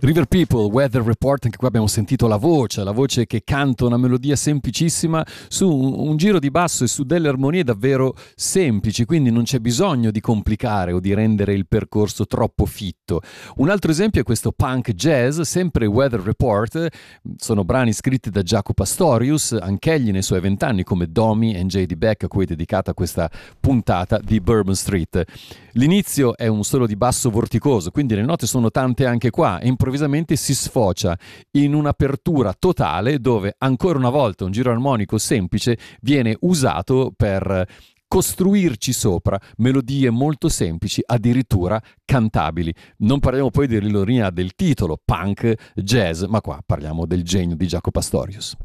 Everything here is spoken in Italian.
River People, Weather Report, anche qua abbiamo sentito la voce che canta una melodia semplicissima su un giro di basso e su delle armonie davvero semplici, quindi non c'è bisogno di complicare o di rendere il percorso troppo fitto. Un altro esempio è questo punk jazz, sempre Weather Report, sono brani scritti da Jaco Pastorius, anch'egli nei suoi 20 anni come Domi e J.D. Beck, a cui è dedicata questa puntata di Bourbon Street. L'inizio è un solo di basso vorticoso, quindi le note sono tante anche qua e improvvisamente si sfocia in un'apertura totale dove ancora una volta un giro armonico semplice viene usato per costruirci sopra melodie molto semplici, addirittura cantabili. Non parliamo poi dell'ironia del titolo, punk jazz, ma qua parliamo del genio di Jaco Pastorius.